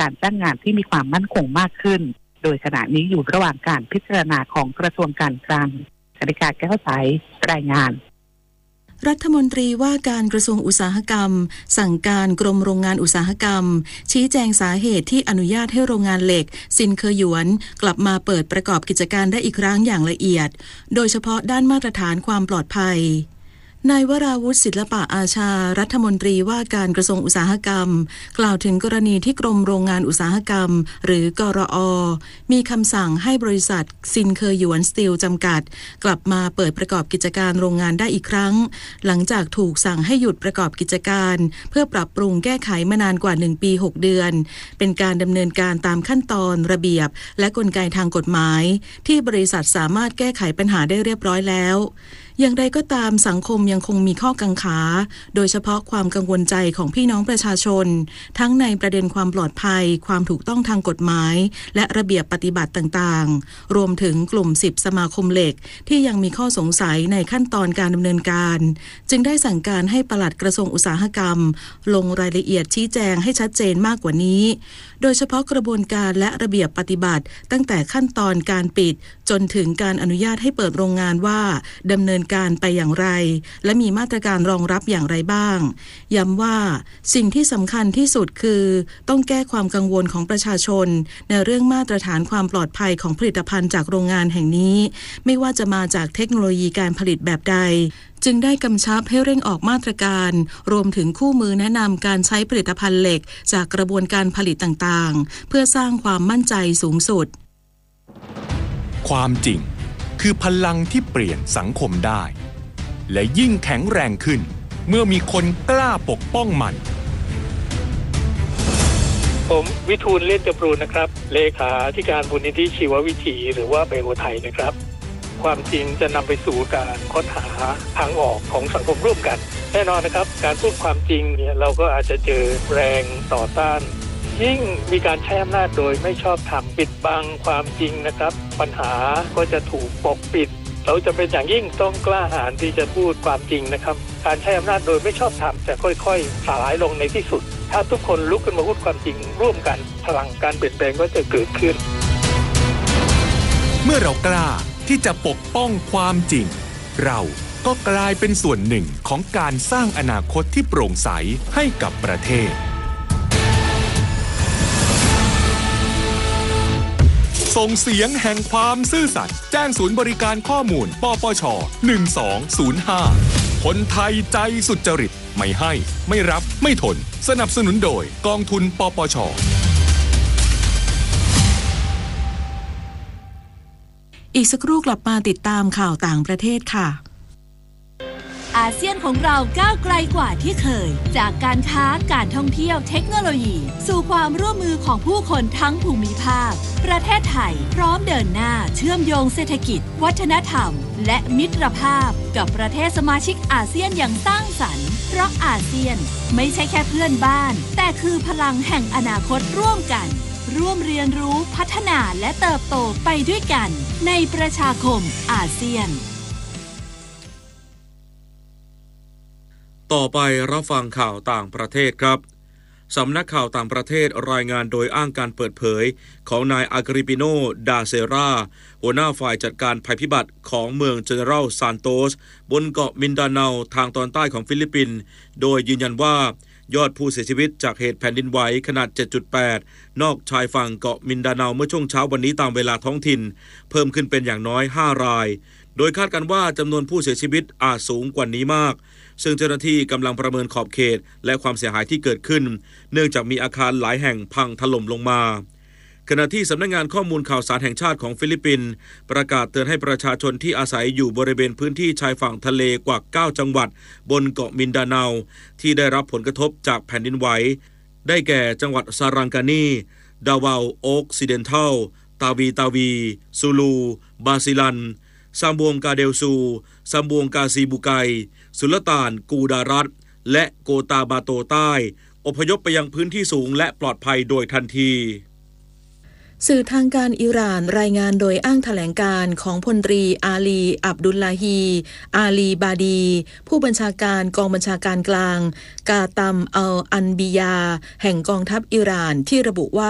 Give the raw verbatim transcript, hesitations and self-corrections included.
การจ้างงานที่มีความมั่นคงมากขึ้นโดยขณะนี้อยู่ระหว่างการพิจารณาของกระทรวงการคลังกนิกาแก้วใสรายงานรัฐมนตรีว่าการกระทรวงอุตสาหกรรมสั่งการกรมโรงงานอุตสาหกรรมชี้แจงสาเหตุที่อนุญาตให้โรงงานเหล็กซินเคอหยวนกลับมาเปิดประกอบกิจการได้อีกครั้งอย่างละเอียดโดยเฉพาะด้านมาตรฐานความปลอดภัยนายวราวุฒิศิลปะอาชารัฐมนตรีว่าการกระทรวงอุตสาหกรรมกล่าวถึงกรณีที่กรมโรงงานอุตสาหกรรมหรือกรอ.มีคำสั่งให้บริษัทซินเคอหยวนสตีลจำกัดกลับมาเปิดประกอบกิจการโรงงานได้อีกครั้งหลังจากถูกสั่งให้หยุดประกอบกิจการเพื่อปรับปรุงแก้ไขมานานกว่าหนึ่งปีหกเดือนเป็นการดำเนินการตามขั้นตอนระเบียบและกลไกทางกฎหมายที่บริษัทสามารถแก้ไขปัญหาได้เรียบร้อยแล้วอย่างไรก็ตามสังคมยังคงมีข้อกังขาโดยเฉพาะความกังวลใจของพี่น้องประชาชนทั้งในประเด็นความปลอดภัยความถูกต้องทางกฎหมายและระเบียบปฏิบัติต่างๆรวมถึงกลุ่มสิบสมาคมเหล็กที่ยังมีข้อสงสัยในขั้นตอนการดำเนินการจึงได้สั่งการให้ปลัดกระทรวงอุตสาหกรรมลงรายละเอียดชี้แจงให้ชัดเจนมากกว่านี้โดยเฉพาะกระบวนการและระเบียบปฏิบัติตั้งแต่ขั้นตอนการปิดจนถึงการอนุญาตให้เปิดโรงงานว่าดำเนินการไปอย่างไรและมีมาตรการรองรับอย่างไรบ้างย้ำว่าสิ่งที่สำคัญที่สุดคือต้องแก้ความกังวลของประชาชนในเรื่องมาตรฐานความปลอดภัยของผลิตภัณฑ์จากโรงงานแห่งนี้ไม่ว่าจะมาจากเทคโนโลยีการผลิตแบบใดจึงได้กำชับให้เร่งออกมาตรการรวมถึงคู่มือแนะนำการใช้ผลิตภัณฑ์เหล็กจากกระบวนการผลิตต่างๆเพื่อสร้างความมั่นใจสูงสุดความจริงคือพลังที่เปลี่ยนสังคมได้และยิ่งแข็งแรงขึ้นเมื่อมีคนกล้าปกป้องมันผมวิทูลเล่นจำรูนนะครับเลขาธิการมูลนิธิชีววิถีหรือว่าไบโอไทยนะครับความจริงจะนำไปสู่การค้นหาทางออกของสังคมร่วมกันแน่นอนนะครับการพูดความจริงเนี่ยเราก็อาจจะเจอแรงต่อต้านยิ่งมีการใช้อำนาจโดยไม่ชอบธรรมปิดบังความจริงนะครับปัญหาก็จะถูกปกปิดเราจะเป็นอย่างยิ่งต้องกล้าหาญที่จะพูดความจริงนะครับการใช้อำนาจโดยไม่ชอบธรรมจะค่อยๆสลายลงในที่สุดถ้าทุกคนลุกขึ้นมาพูดความจริงร่วมกันพลังการเปลี่ยนแปลงก็จะเกิดขึ้นเมื่อเรากล้าที่จะปกป้องความจริงเราก็กลายเป็นส่วนหนึ่งของการสร้างอนาคตที่โปร่งใสให้กับประเทศส่งเสียงแห่งความซื่อสัตย์แจ้งศูนย์บริการข้อมูลปปชหนึ่งสองศูนย์ห้าคนไทยใจสุจริตไม่ให้ไม่รับไม่ทนสนับสนุนโดยกองทุนปปชอีกสักครู่กลับมาติดตามข่าวต่างประเทศค่ะอาเซียนของเราก้าวไกลกว่าที่เคยจากการค้าการท่องเที่ยวเทคโนโลยีสู่ความร่วมมือของผู้คนทั้งภูมิภาคประเทศไทยพร้อมเดินหน้าเชื่อมโยงเศรษฐกิจวัฒนธรรมและมิตรภาพกับประเทศสมาชิกอาเซียนอย่างสร้างสรรค์เพราะอาเซียนไม่ใช่แค่เพื่อนบ้านแต่คือพลังแห่งอนาคตร่วมกันร่วมเรียนรู้พัฒนาและเติบโตไปด้วยกันในประชาคมอาเซียนต่อไปรับฟังข่าวต่างประเทศครับสำนักข่าวต่างประเทศรายงานโดยอ้างการเปิดเผยของนายอากริปิโน ดาเซราหัวหน้าฝ่ายจัดการภัยพิบัติของเมืองเจเนอรัลซานโตสบนเกาะมินดาเนาทางตอนใต้ของฟิลิปปินส์โดยยืนยันว่ายอดผู้เสียชีวิตจากเหตุแผ่นดินไหวขนาด เจ็ดจุดแปด นอกชายฝั่งเกาะมินดาเนาเมื่อช่วงเช้าวันนี้ตามเวลาท้องถิ่นเพิ่มขึ้นเป็นอย่างน้อยห้ารายโดยคาดกันว่าจำนวนผู้เสียชีวิตอาจสูงกว่านี้มากซึ่งเจ้าหน้าที่กำลังประเมินขอบเขตและความเสียหายที่เกิดขึ้นเนื่องจากมีอาคารหลายแห่งพังถล่มลงมาขณะที่สำนักงานข้อมูลข่าวสารแห่งชาติของฟิลิปปินส์ประกาศเตือนให้ประชาชนที่อาศัยอยู่บริเวณพื้นที่ชายฝั่งทะเลกว่าเก้าจังหวัดบนเกาะมินดาเนาที่ได้รับผลกระทบจากแผ่นดินไหวได้แก่จังหวัดซารังกานีดาวาลโอกซิเดนทัลตาวีตาวีซูลูบาซิลันซัมบวงกาเดลซูซัมบวงกาซีบุไกสุลต่านกูดารัตและโกตาบาโตใต้อพยพไปยังพื้นที่สูงและปลอดภัยโดยทันทีสื่อทางการอิหร่านรายงานโดยอ้างแถลงการของพลตรีอาลีอับดุลลาฮีอาลีบาดีผู้บัญชาการกองบัญชาการกลางกาตัมอัลอันบิยาแห่งกองทัพอิหร่านที่ระบุว่า